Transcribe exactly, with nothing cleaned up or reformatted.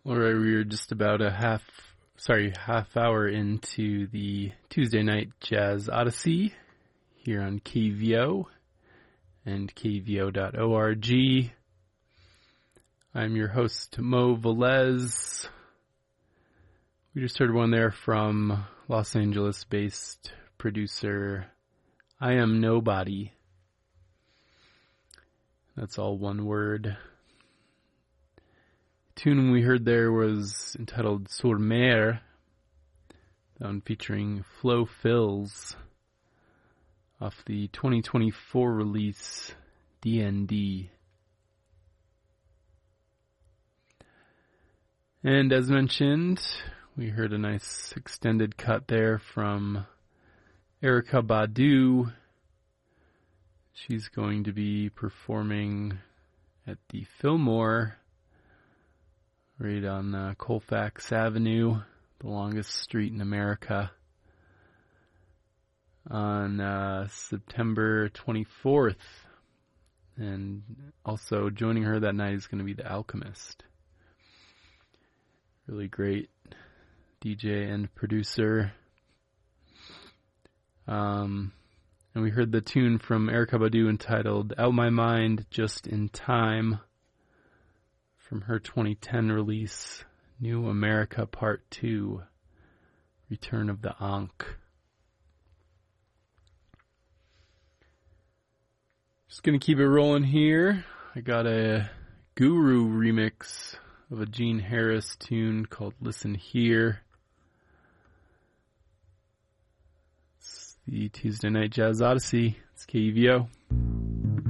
All right, we are just about a half, sorry, half hour into the Tuesday Night Jazz Odyssey here on K V O and K V O dot org. I'm your host, Mo Velez. We just heard one there from Los Angeles-based producer I Am Nobody. That's all one word. The tune we heard there was entitled Sur Mer, that one featuring Flo Fils off the twenty twenty-four release D N D. And as mentioned, we heard a nice extended cut there from Erykah Badu. She's going to be performing at the Fillmore right on uh, Colfax Avenue, the longest street in America, on uh, September twenty-fourth. And also joining her that night is going to be The Alchemist. Really great D J and producer. Um, and we heard the tune from Erykah Badu entitled Out My Mind Just in Time from her twenty ten release, New America Part two, Return of the Ankh. Just gonna keep it rolling here. I got a Guru remix of a Gene Harris tune called Listen Here. It's the Tuesday Night Jazz Odyssey. It's K V O.